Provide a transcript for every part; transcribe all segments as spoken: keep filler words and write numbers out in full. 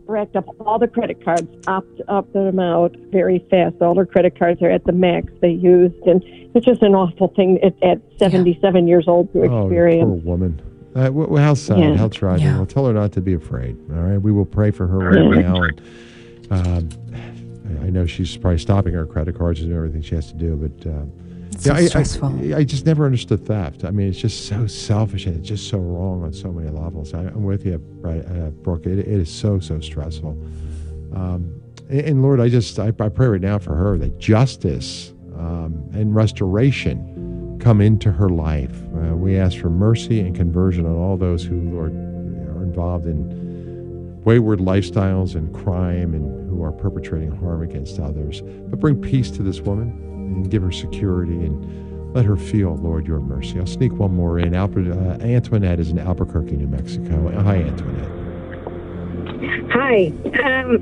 racked up all the credit cards, opted up them out very fast. All her credit cards are at the max they used, and it's just an awful thing at, at seventy-seven yeah. years old to oh, experience. Poor woman. Uh, well, how sad, yeah. how tragic. Yeah. Well, tell her not to be afraid. All right, we will pray for her right now. And um, I know she's probably stopping her credit cards and everything she has to do, but uh, it's yeah, so I, stressful. I, I just never understood theft. I mean, it's just so selfish and it's just so wrong on so many levels. I, I'm with you, right, uh, Brooke. It, it is so so stressful. Um, and, and Lord, I just I, I pray right now for her that justice um, and restoration come into her life. Uh, we ask for mercy and conversion on all those who, Lord, are involved in wayward lifestyles and crime and who are perpetrating harm against others. But bring peace to this woman and give her security and let her feel, Lord, your mercy. I'll sneak one more in. Albert, uh, Antoinette is in Albuquerque, New Mexico. Hi, Antoinette. Hi. Um,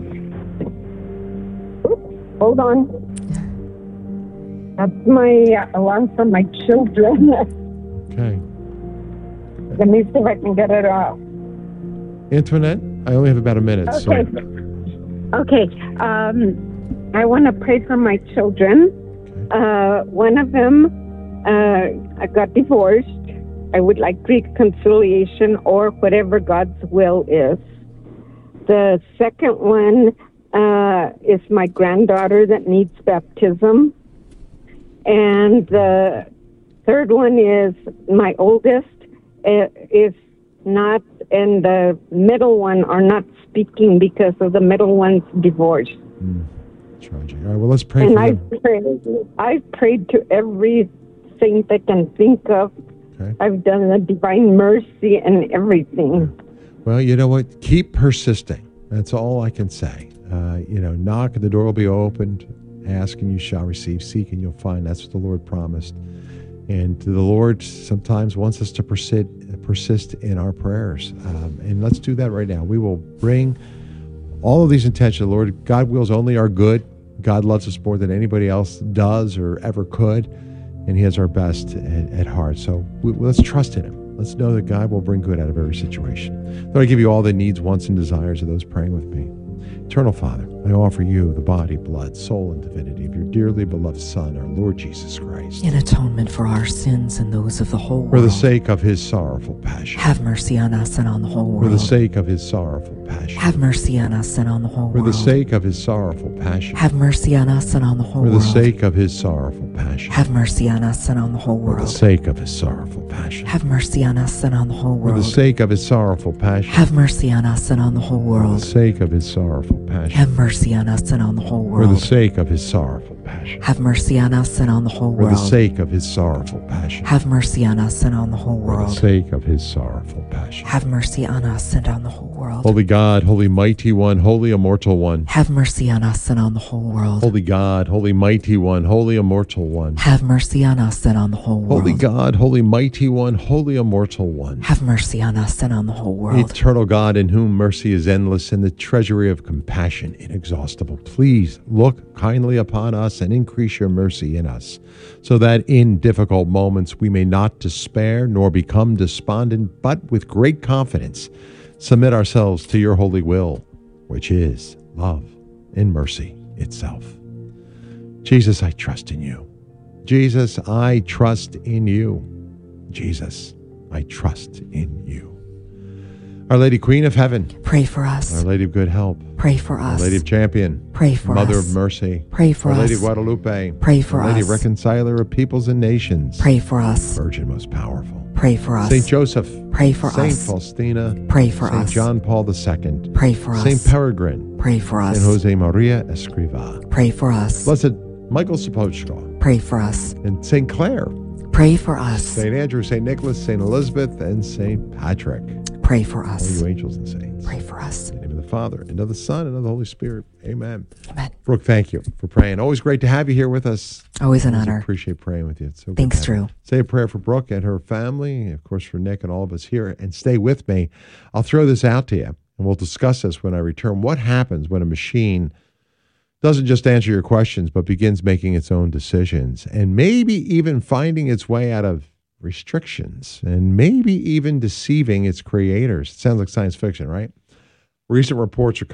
oops, hold on. That's my alarm from my children. Okay. Let me see if I can get it off. Antoinette, I only have about a minute. Okay. So. Okay. Um, I want to pray for my children. Okay. Uh, one of them uh, got divorced. I would like reconciliation or whatever God's will is. The second one uh, is my granddaughter that needs baptism. And the third one is my oldest uh, is not, and the middle one are not speaking because of the middle one's divorce. Mm, tragic. All right, well, let's pray and for I've them. prayed, I've prayed to every saint I can think of. Okay. I've done the divine mercy and everything. Well, you know what? Keep persisting. That's all I can say. Uh, you know, knock and the door will be opened. Ask and you shall receive. Seek and you'll find. That's what the Lord promised. And the Lord sometimes wants us to persist, persist in our prayers. Um, and let's do that right now. We will bring all of these intentions. Lord, God wills only our good. God loves us more than anybody else does or ever could. And he has our best at, at heart. So we, let's trust in him. Let's know that God will bring good out of every situation. Lord, I give you all the needs, wants, and desires of those praying with me. Eternal Father, I offer you the body, blood, soul, and divinity of your dearly beloved Son, our Lord Jesus Christ. In atonement for our sins and those of the whole world. For the sake of his sorrowful passion. Have mercy on us and on the whole world. For the sake of his sorrowful passion. Have mercy on us and on the whole For world. the sake of his sorrowful passion. Have mercy on us and on the whole For world. the sake of his sorrowful passion. Have mercy on us and on the whole world. For the sake of his sorrowful passion. Have mercy on us and on the whole world. For the sake of his sorrowful passion. Have mercy on us and on the whole world. For the sake of his sorrowful passion. Have mercy on us and on the whole world. For the sake of his sorrowful passion. Have mercy on us and on the whole For world. the sake of his sorrowful passion. Have mercy on us and on the whole For world. the sake of his sorrowful passion. Have mercy on us and on the whole world. Holy God, holy mighty one, holy immortal one. Have mercy on us and on the whole world. Holy God, holy mighty one, holy immortal one. Have mercy on us and on the whole world. Holy God, holy mighty one, holy immortal one. Have mercy on us and on the whole world. Eternal God, in whom mercy is endless and the treasury of compassion inexhaustible. Please look kindly upon us and increase your mercy in us, so that in difficult moments we may not despair nor become despondent, but with great confidence submit ourselves to your holy will, which is love and mercy itself. Jesus, I trust in you. Jesus, I trust in you. Jesus, I trust in you. Our Lady Queen of Heaven, pray for us. Our Lady of Good Help, pray for us. Our Lady of Champion, pray for Mother us. of Mercy, pray for Our us. Lady of Guadalupe, pray for Our Lady us. Reconciler of Peoples and Nations, pray for us. Virgin most powerful, pray for us. Saint Joseph, pray for Saint us. Faustina, pray for Saint us. John Paul the Second, pray for us. Saint Peregrine, pray for us. Saint Jose Maria Escriva, pray for us. Blessed Michael Sapochko, pray for us. and Saint Clare, pray for us. Saint Andrew, Saint Nicholas, Saint Elizabeth, and Saint Patrick. Pray for us. All you angels and saints. Pray for us. In the name of the Father, and of the Son, and of the Holy Spirit. Amen. Amen. Brooke, thank you for praying. Always great to have you here with us. Always an Always honor. Appreciate praying with you. It's so good Thanks, to have you. Drew. Say a prayer for Brooke and her family, of course, for Nick and all of us here. And stay with me. I'll throw this out to you, and we'll discuss this when I return. What happens when a machine doesn't just answer your questions, but begins making its own decisions, and maybe even finding its way out of restrictions, and maybe even deceiving its creators? It sounds like science fiction, right? Recent reports are